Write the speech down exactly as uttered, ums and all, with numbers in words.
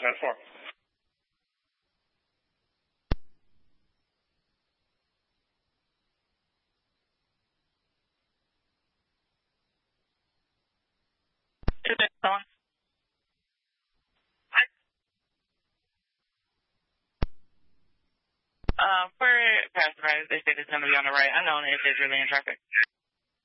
ten four. Is it on? Uh, for passersby, they say it's going to be on the right. Unknown if it's really in traffic.